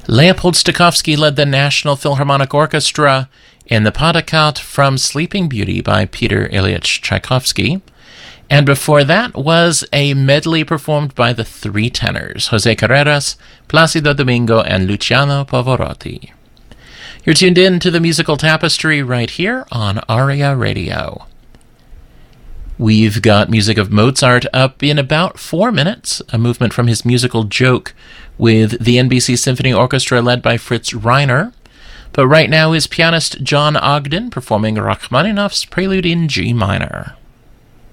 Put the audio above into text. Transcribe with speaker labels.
Speaker 1: Leopold Stokowski led the National Philharmonic Orchestra in the Pas de Quatre from Sleeping Beauty by Peter Ilyich Tchaikovsky. And before that was a medley performed by the three tenors, Jose Carreras, Placido Domingo, and Luciano Pavarotti. You're tuned in to the Musical Tapestry right here on ARIA Radio. We've got music of Mozart up in about 4 minutes, a movement from his musical Joke with the NBC Symphony Orchestra led by Fritz Reiner. But right now is pianist John Ogden performing Rachmaninoff's Prelude in G minor.